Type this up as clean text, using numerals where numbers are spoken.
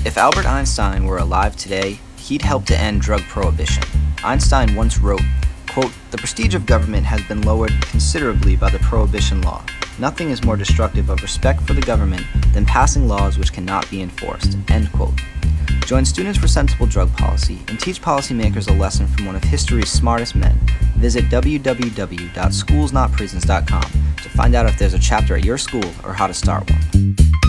If Albert Einstein were alive today, he'd help to end drug prohibition. Einstein once wrote, quote, "The prestige of government has been lowered considerably by the prohibition law. Nothing is more destructive of respect for the government than passing laws which cannot be enforced," end quote. Join Students for Sensible Drug Policy and teach policymakers a lesson from one of history's smartest men. Visit www.schoolsnotprisons.com to find out if there's a chapter at your school or how to start one.